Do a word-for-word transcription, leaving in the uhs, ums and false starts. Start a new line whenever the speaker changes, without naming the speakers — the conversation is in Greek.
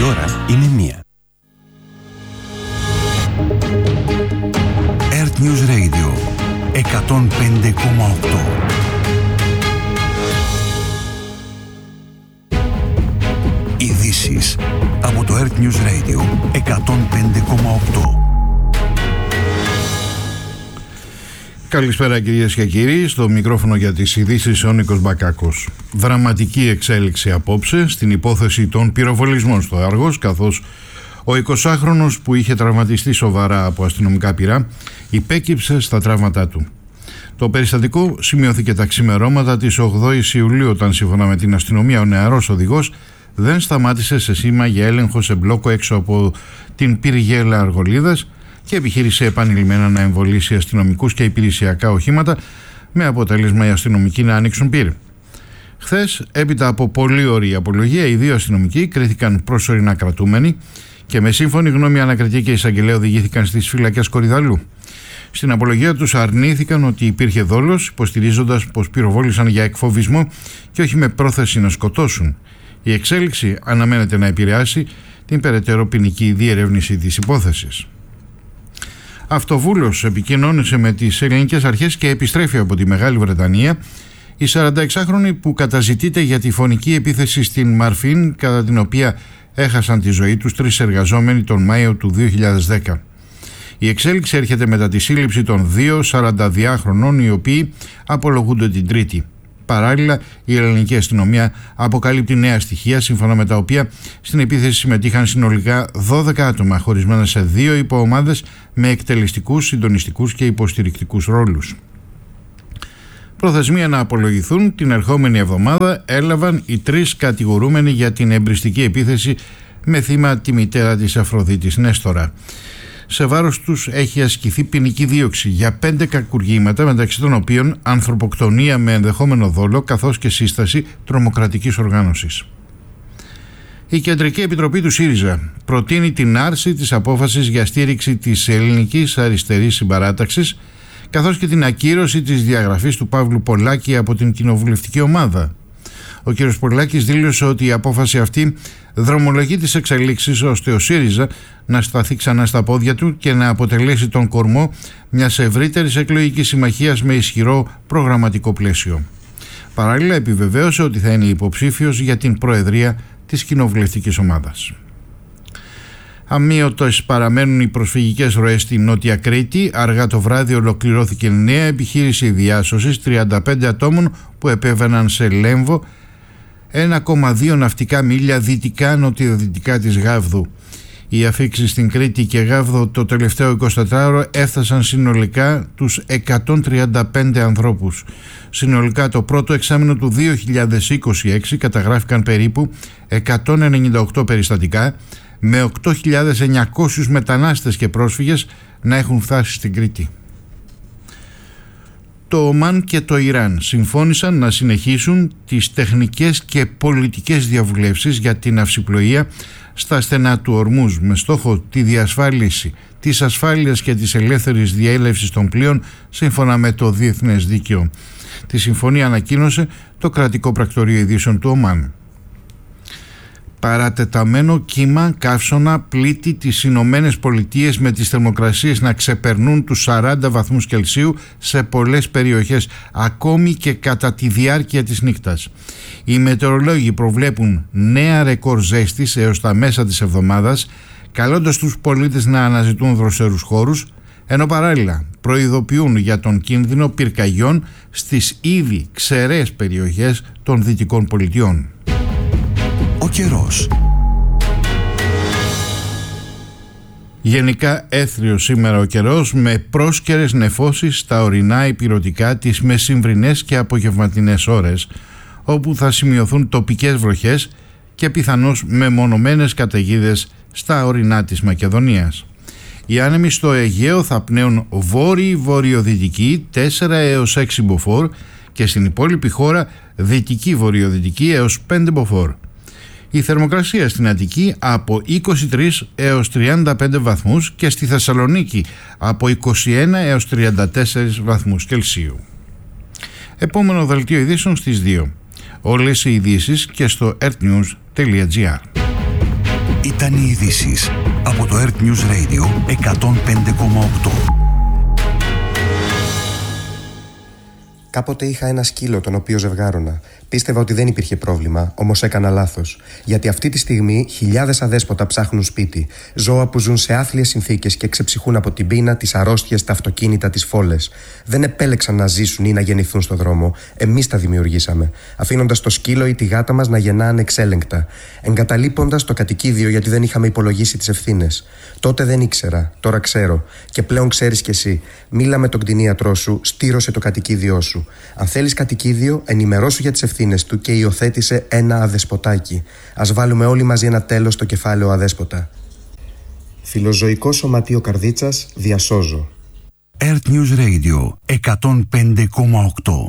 ώρα είναι μία. Earth News Radio εκατόν πέντε κόμμα οκτώ. Ειδήσεις από το Earth News Radio εκατόν πέντε κόμμα οκτώ.
Καλησπέρα κυρίες και κύριοι, στο μικρόφωνο για τις ειδήσεις ο Νίκος Μπακάκος. Δραματική εξέλιξη απόψε στην υπόθεση των πυροβολισμών στο Άργος, καθώς ο εικοσάχρονος που είχε τραυματιστεί σοβαρά από αστυνομικά πυρά υπέκυψε στα τραύματά του. Το περιστατικό σημειώθηκε τα ξημερώματα της ογδόης Ιουλίου, όταν σύμφωνα με την αστυνομία ο νεαρός οδηγός δεν σταμάτησε σε σήμα για έλεγχο σε μπλόκο έξω από την πυρηγέλα Αργολίδας και επιχείρησε επανειλημμένα να εμβολήσει αστυνομικούς και υπηρεσιακά οχήματα, με αποτέλεσμα οι αστυνομικοί να ανοίξουν πυρ. Χθες, έπειτα από πολλή ωρή απολογία, οι δύο αστυνομικοί κρίθηκαν προσωρινά κρατούμενοι και με σύμφωνη γνώμη ανακριτή και εισαγγελέα οδηγήθηκαν στις φυλακές Κορυδαλλού. Στην απολογία τους αρνήθηκαν ότι υπήρχε δόλος, υποστηρίζοντας πως πυροβόλησαν για εκφοβισμό και όχι με πρόθεση να σκοτώσουν. Η εξέλιξη αναμένεται να επηρεάσει την περαιτέρω ποινική διερεύνηση της υπόθεσης. Αυτοβούλος επικοινώνησε με τις ελληνικές αρχές και επιστρέφει από τη Μεγάλη Βρετανία η σαρανταεξάχρονη που καταζητείται για τη φωνική επίθεση στην Μαρφίν, κατά την οποία έχασαν τη ζωή τους τρεις εργαζόμενοι τον Μάιο του δύο χιλιάδες δέκα. Η εξέλιξη έρχεται μετά τη σύλληψη των δύο σαρανταδυάχρονων, οι οποίοι απολογούνται την Τρίτη. Παράλληλα, η ελληνική αστυνομία αποκαλύπτει νέα στοιχεία, σύμφωνα με τα οποία στην επίθεση συμμετείχαν συνολικά δώδεκα άτομα, χωρισμένα σε δύο υποομάδες με εκτελεστικούς, συντονιστικούς και υποστηρικτικούς ρόλους. Προθεσμία να απολογηθούν την ερχόμενη εβδομάδα έλαβαν οι τρεις κατηγορούμενοι για την εμπριστική επίθεση με θύμα τη μητέρα της Αφροδίτης Νέστορα. Σε βάρος τους έχει ασκηθεί ποινική δίωξη για πέντε κακουργήματα, μεταξύ των οποίων ανθρωποκτονία με ενδεχόμενο δόλο, καθώς και σύσταση τρομοκρατικής οργάνωσης. Η Κεντρική Επιτροπή του ΣΥΡΙΖΑ προτείνει την άρση της απόφασης για στήριξη της ελληνικής αριστερής συμπαράταξης, καθώς και την ακύρωση της διαγραφής του Παύλου Πολάκη από την κοινοβουλευτική ομάδα. Ο κ. Πολάκης δήλωσε ότι η απόφαση αυτή δρομολογεί τις εξελίξεις ώστε ο ΣΥΡΙΖΑ να σταθεί ξανά στα πόδια του και να αποτελέσει τον κορμό μιας ευρύτερης εκλογικής συμμαχίας με ισχυρό προγραμματικό πλαίσιο. Παράλληλα, επιβεβαίωσε ότι θα είναι υποψήφιος για την προεδρία της κοινοβουλευτικής ομάδας. Αμύωτες παραμένουν οι προσφυγικές ροές στη Νότια Κρήτη. Αργά το βράδυ ολοκληρώθηκε νέα επιχείρηση διάσωσης τριάντα πέντε ατόμων που επέβαιναν σε Λέμβο, ένα κόμμα δύο ναυτικά μίλια δυτικά νοτιοδυτικά της Γάβδου. Οι αφίξεις στην Κρήτη και Γάβδο το τελευταίο εικοσιτετράωρο έφτασαν συνολικά τους εκατόν τριάντα πέντε ανθρώπους. Συνολικά το πρώτο εξάμηνο του δύο χιλιάδες είκοσι έξι καταγράφηκαν περίπου εκατόν ενενήντα οκτώ περιστατικά, με οκτώ χιλιάδες εννιακόσιους μετανάστες και πρόσφυγες να έχουν φτάσει στην Κρήτη. Το Ομάν και το Ιράν συμφώνησαν να συνεχίσουν τις τεχνικές και πολιτικές διαβουλεύσεις για την αυσιπλοεία στα στενά του Ορμούζ, με στόχο τη διασφάλιση της ασφάλειας και της ελεύθερης διέλευσης των πλοίων σύμφωνα με το διεθνές δίκαιο. Τη συμφωνία ανακοίνωσε το κρατικό πρακτορείο ειδήσεων του Ομάν. Παρατεταμένο κύμα καύσωνα πλήττει τις Ηνωμένες Πολιτείες, με τις θερμοκρασίες να ξεπερνούν τους σαράντα βαθμούς Κελσίου σε πολλές περιοχές, ακόμη και κατά τη διάρκεια της νύχτας. Οι μετεωρολόγοι προβλέπουν νέα ρεκόρ ζέστης έως τα μέσα της εβδομάδας, καλώντας τους πολίτες να αναζητούν δροσερούς χώρους, ενώ παράλληλα προειδοποιούν για τον κίνδυνο πυρκαγιών στις ήδη ξερές περιοχές των Δυτικών Πολιτειών.
Ο καιρός.
Γενικά έθριος σήμερα ο καιρός, με πρόσκαιρες νεφώσεις στα ορεινά υπηρωτικά τις μεσημβρινές και απογευματινές ώρες, όπου θα σημειωθούν τοπικές βροχές και πιθανώς μεμονωμένες καταιγίδες στα ορεινά της Μακεδονίας. Οι άνεμοι στο Αιγαίο θα πνέουν βόρειο-βορειοδυτική τέσσερα έως έξι μποφόρ και στην υπόλοιπη χώρα δυτική βορειοδυτική έως πέντε μποφόρ. Η θερμοκρασία στην Αττική από είκοσι τρεις έως τριάντα πέντε βαθμούς και στη Θεσσαλονίκη από είκοσι ένα έως τριάντα τέσσερα βαθμούς Κελσίου. Επόμενο δελτίο ειδήσεων στις δύο. Όλες οι ειδήσεις και στο earthnews τελεία gr.
Ήταν οι ειδήσεις από το Earth News Radio εκατόν πέντε κόμμα οκτώ.
Κάποτε είχα ένα σκύλο τον οποίο ζευγάρωνα. Πίστευα ότι δεν υπήρχε πρόβλημα, όμως έκανα λάθος. Γιατί αυτή τη στιγμή χιλιάδες αδέσποτα ψάχνουν σπίτι. Ζώα που ζουν σε άθλιες συνθήκες και ξεψυχούν από την πείνα, τις αρρώστιες, τα αυτοκίνητα, τις φόλες. Δεν επέλεξαν να ζήσουν ή να γεννηθούν στο δρόμο. Εμείς τα δημιουργήσαμε. Αφήνοντας το σκύλο ή τη γάτα μας να γεννά ανεξέλεγκτα. Εγκαταλείποντας το κατοικίδιο γιατί δεν είχαμε υπολογίσει τις ευθύνες. Τότε δεν ήξερα, τώρα ξέρω. Και πλέον ξέρεις κι εσύ. Μίλα με τον κτηνίατρό σου, στήρωσε το κατοικίδιό σου. Αν θέλεις κατοικίδιο, ενημερώσου για τις ευθύνες του και υιοθέτησε ένα αδεσποτάκι. Ας βάλουμε όλοι μαζί ένα τέλος στο κεφάλαιο αδέσποτα. Φιλοζωικό Σωματείο Καρδίτσας, διασώζω.
Earth News Radio εκατόν πέντε κόμμα οκτώ.